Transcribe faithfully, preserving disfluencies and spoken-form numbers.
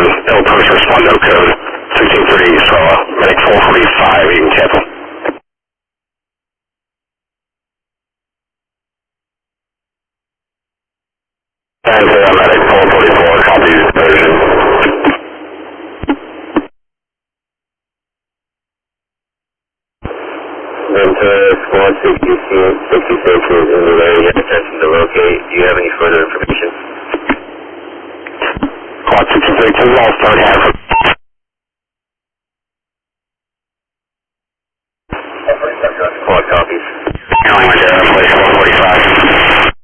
one, L first respondo code sixteen thirty, so uh, medic four forty-five, you can cancel. And uh, medic four forty-four, copy version. Ventura Squad sixty-six, sixty-six is in the area, attention to locate. Do you have any further information? Squad sixty-six, all start half.